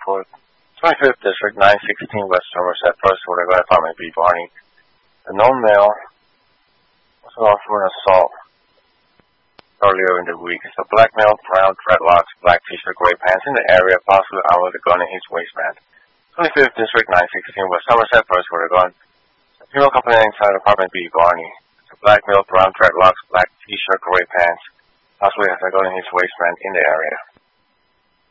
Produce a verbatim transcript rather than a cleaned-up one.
for twenty-fifth District, nine sixteen West Somerset, First Florida, Apartment B, Barney. A known male was off for an assault earlier in the week. So black male, brown dreadlocks, black t-shirt, gray pants in the area, possibly armed with a gun in his waistband. twenty-fifth District, nine sixteen West Somerset, First Florida, gun. A female company inside Apartment B, Barney. So black male, brown dreadlocks, black t-shirt, gray pants, possibly has a gun in his waistband in the area.